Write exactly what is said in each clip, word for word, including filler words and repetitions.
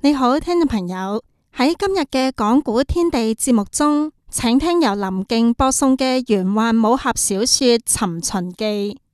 你好，聽眾朋友，喺今日嘅講古天地節目中，請聽由林敬播送嘅玄幻武俠小說《尋秦記》。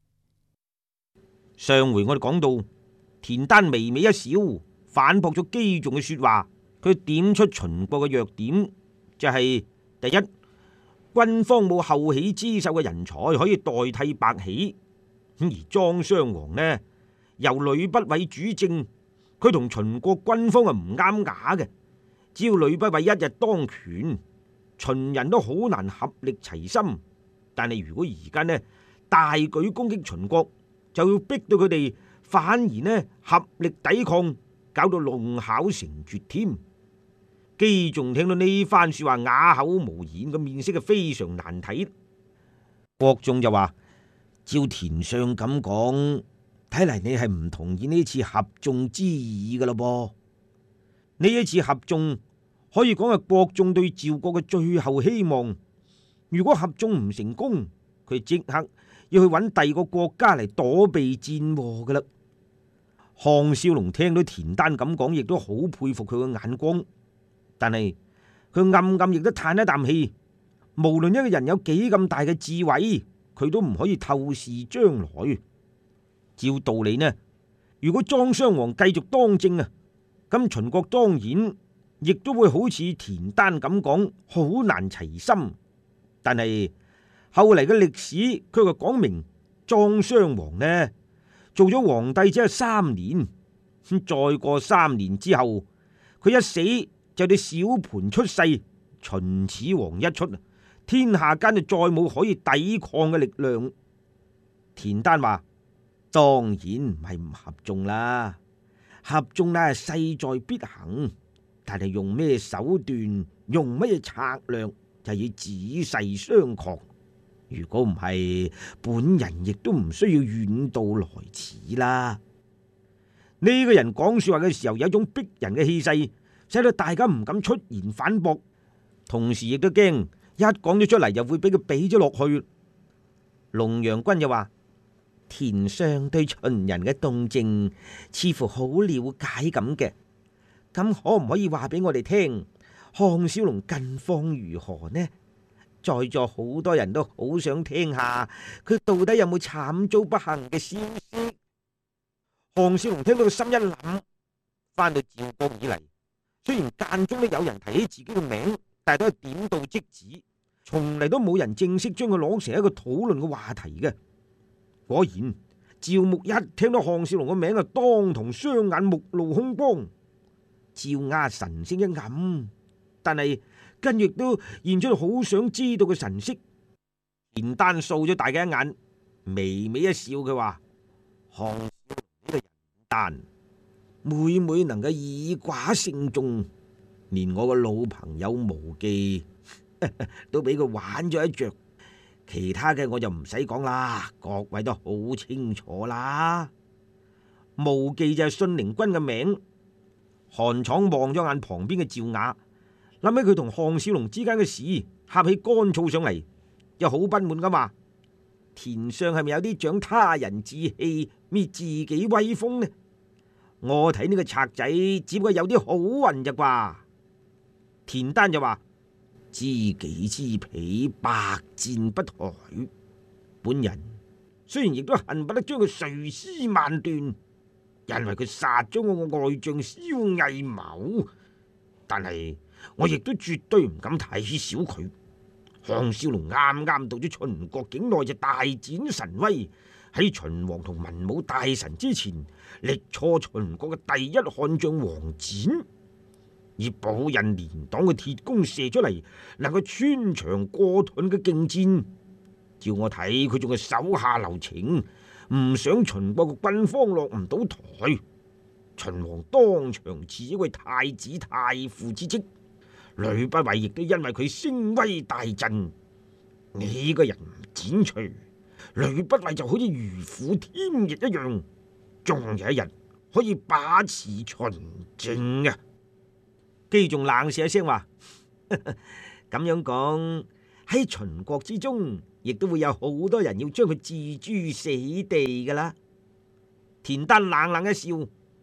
上回我哋講到，田丹微微一笑，反駁咗姬仲嘅說話。佢點出秦國嘅弱點，就係、是、第一，軍方冇後起之秀嘅人才可以代替白起，而莊襄王呢，由呂不韋主政。佢同秦國軍方係唔啱架嘅，只要呂不韋一日當權，秦人都好難合力齊心。但係如果而家呢大舉攻擊秦國，就要逼到佢哋反而呢合力抵抗，搞到弄巧成拙添。姬仲聽到呢番說話，啞口無言，個面色係非常難睇。國仲就話：照田相咁講，睇嚟你係唔同意呢次合縱之議噶啦噃。呢一次合縱可以講係國眾對趙國嘅最後希望。如果合縱唔成功，佢即刻要去揾第二個國家嚟躲避戰禍噶啦。項少龍聽到田丹咁講，亦都好佩服佢嘅眼光，但係佢暗暗亦都嘆一啖氣。無論一個人有幾咁大嘅智慧，佢都唔可以透視將來。照道理呢，如果莊襄王繼續當政啊，咁秦國當然亦都會好似田丹咁講，好難齊心。但係後嚟嘅歷史佢就講明，莊襄王呢做咗皇帝只係三年，再過三年之後，佢一死就對小盤出世，秦始皇一出，天下間就再冇可以抵抗嘅力量。田丹話：當然唔係唔合縱啦，合縱呢係勢在必行，但係用咩手段，用乜嘢策略，就要仔細商榷。如果唔係，本人亦都唔需要遠道來此啦。呢個人講說話嘅時候有一種逼人嘅氣勢，使到大家唔敢出言反駁，同時亦都驚一講咗出嚟又會俾佢俾咗落去。龍陽君又話：田相對秦人嘅動靜似乎好了解咁嘅，咁可唔可以話俾我哋聽，項少龍近況如何呢？在座好多人都好想聽下佢到底有冇慘遭不幸嘅消息。項少龍聽到個心一諗，翻到趙國以嚟，雖然間中都有人提起自己嘅名，但係都係點到即止，從嚟都冇人正式將佢攞成一個討論嘅話題嘅。果然，趙牧一聽到項少龍嘅名啊，當堂雙眼目露凶光。趙雅神色一暗，但係跟住亦都現出好想知道嘅神色。田丹掃咗大家一眼，微微一笑，佢話：項少龍呢個人丹，每每能夠以寡勝眾，連我個老朋友無忌都俾佢玩咗一着。其他嘅我就唔使講啦，各位都好清楚啦。無忌就係信陵君嘅名。韓闖望咗眼旁邊嘅趙雅，諗起佢同項少龍之間嘅事，呷起乾燥上嚟，又好不滿咁話：田相係咪有啲長他人志氣，滅自己威風呢？我睇呢個賊仔只不過有啲好運咋啩？田丹就話：知己知彼，百戰不殆。本人雖然亦都恨不得將佢碎屍萬段，因為佢殺咗我個外將蕭魏謀，但係我亦都絕對唔敢睇小佢。項少龍啱啱到咗秦國境內就大展神威，喺秦王同文武大臣之前力挫秦國嘅第一悍將王翦，以寶刃連擋嘅鐵弓射出嚟，能夠穿牆過盾嘅勁箭。照我睇，佢仲係手下留情，唔想秦國嘅軍方落唔到台。秦王當場賜一位太子太傅之職，呂不韋亦都因為佢聲威大振。呢個人唔剪除，呂不韋就好似如虎添翼一樣，終有一日可以把持秦政啊！姬仲冷笑一聲話：咁樣講，喺秦國之中，亦都會有好多人要將佢置諸死地噶啦。田丹冷冷一笑，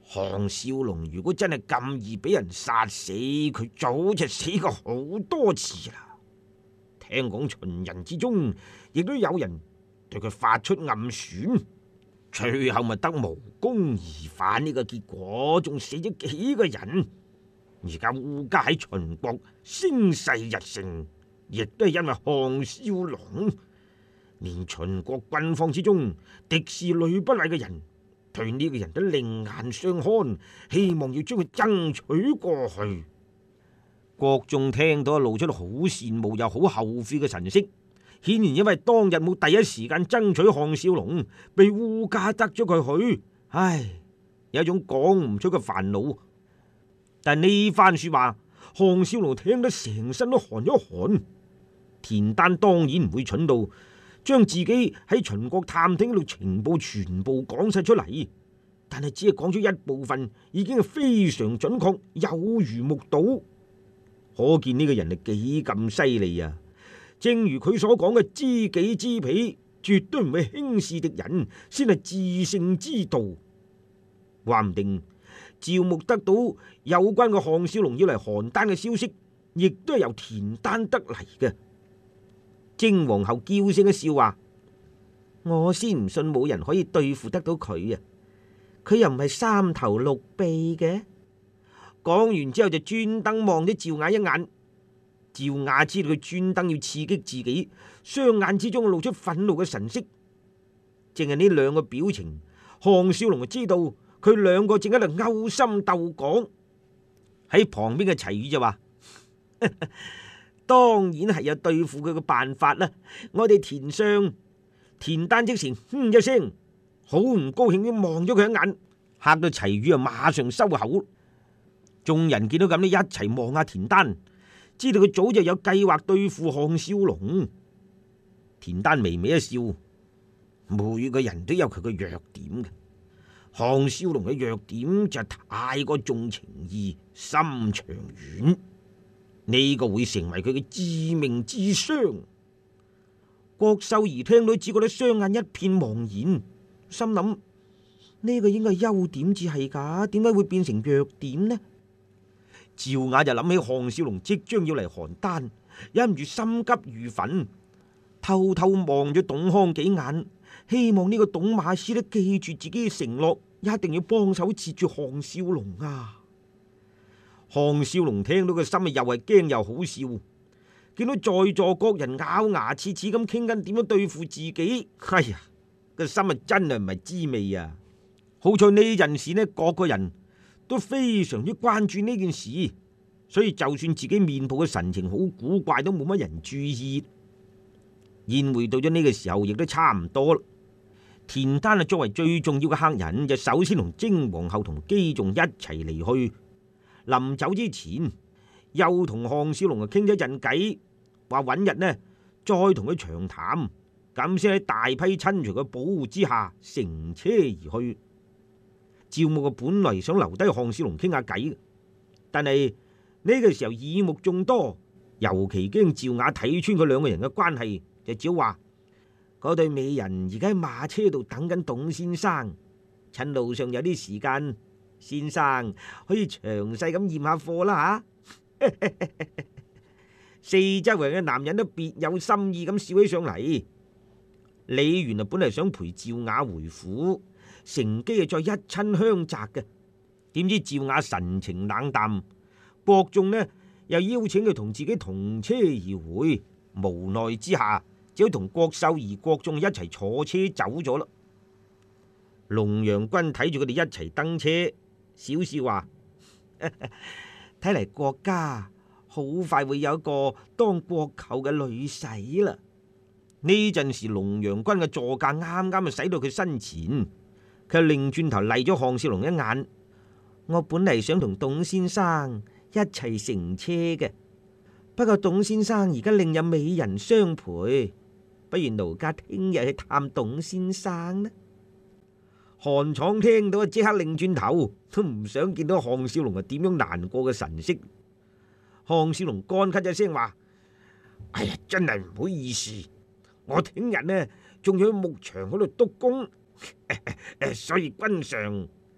項少龍如果真係咁易俾人殺死，佢早就死過好多次啦。聽講秦人之中亦都有人對佢發出暗選，最後咪得無功而返呢個結果，仲死咗幾個人。而家烏家喺秦國聲勢日盛，亦都係因為項少龍。連秦國軍方之中敵視呂不韋嘅人，對呢個人都另眼相看，希望要將佢爭取過去。國眾聽到露出好羨慕又好後悔嘅神色，顯然因為當日冇第一時間爭取項少龍，被烏家得咗佢去，唉，有一種講唔出嘅煩惱。但呢番說話，項少龍聽得成身都寒一寒。田丹當然唔會蠢到將自己喺秦國探聽到情報全部講晒出嚟，但係只係講咗一部分，已經係非常準確，有如目睹。可見呢個人係幾咁犀利啊！正如佢所講嘅，知己知彼，絕對唔會輕視敵人，先係致勝之道。話唔定趙牧得到有關嘅項少龍要嚟邯鄲嘅消息，亦都係由田丹得嚟嘅。荊皇后嬌聲一笑話：我先唔信冇人可以對付得到佢啊！佢又唔係三頭六臂嘅。講完之後就專登望咗趙雅一眼。趙雅知道佢專登要刺激自己，雙眼之中露出憤怒嘅神色。淨係呢兩個表情，項少龍就知道佢兩個正喺度勾心鬥角。喺旁邊嘅齊宇就話：當然係有對付佢嘅辦法啦！我哋田相田丹即時哼一聲，好唔高興咁望咗佢一眼，嚇到齊宇啊馬上收口。眾人見到咁呢，一齊望下田丹，知道佢早就有計劃對付項少龍。田丹微微一笑，每個人都有佢嘅弱點嘅。項少龍嘅弱點就太過重情義，心長遠，呢個會成為佢嘅致命之傷。郭秀儀聽到只覺得雙眼一片茫然，心諗呢個應該係優點至係噶，點解會變成弱點呢？趙雅就諗起項少龍即將要嚟邯鄲，忍唔住心急如焚，偷偷望咗董康幾眼，希望呢個董馬師都記住自己嘅承諾，一定要幫手截住項少龍啊！項少龍聽到個心又係驚又好笑，見到在座各人咬牙切齒咁傾緊點樣對付自己，哎呀，個心啊真係唔係滋味啊！好彩呢陣時呢，各個人都非常之關注呢件事，所以就算自己面部嘅神情好古怪，都冇乜人注意。宴會到咗呢個時候，亦都差唔多啦。田丹啊，作為最重要嘅客人，就首先同荊皇后同姬仲一齊離去。臨走之前，又同項少龍啊傾咗一陣偈，話揾日呢再同佢長談，咁先喺大批親隨嘅保護之下乘車而去。趙牧啊本來想留低項少龍傾下偈，但係呢個時候耳目眾多，尤其驚趙雅睇穿佢兩個人嘅關係，就只話嗰對美人而家喺馬車度等緊董先生，趁路上有啲時間，先生可以詳細咁驗下貨啦吓。四周圍嘅男人都別有心意咁笑起上嚟。李元啊本嚟想陪趙雅回府，乘機啊再一親相擇嘅，點知趙雅神情冷淡，國眾呢又邀請佢同自己同車而回，無奈之下只好同郭秀儀、國眾一齊坐車走咗啦。龍陽君睇住佢哋一齊登車，笑笑話：睇嚟國家好快會有一個當國舅嘅女婿啦。呢陣時龍陽君嘅座駕啱啱就駛到佢身前，佢擰轉頭嚟咗項少龍一眼。我本嚟想同董先生一齊乘車嘅，不過董先生而家另有美人相陪，不如奴家聽日去探董先生呢？韓闖聽到即刻擰轉頭，都唔想見到項少龍係點樣難過嘅神色。項少龍乾咳一聲話：哎呀，真係唔好意思，我聽日呢仲要去牧場嗰度督工，所以君上，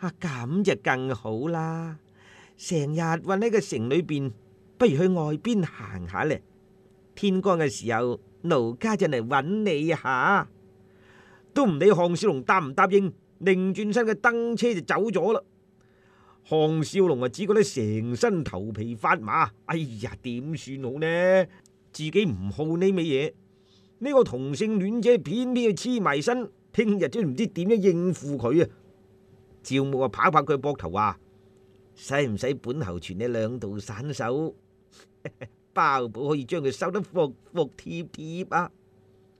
啊，咁就更好啦！成日混喺個城裏邊，不如去外邊行下咧。天光嘅時候，奴家就嚟揾你下。都唔理項少龍答唔答應，擰轉身嘅登車就走咗啦。項少龍啊，只覺得成身頭皮發麻。哎呀，點算好呢？自己唔好呢味嘢，呢個同性戀者偏偏要黐埋身，聽日都唔知點樣應付佢啊！趙牧啊，拍拍佢膊頭話：使唔使本侯傳你兩道散手？包保可以將佢收得服服帖帖啊！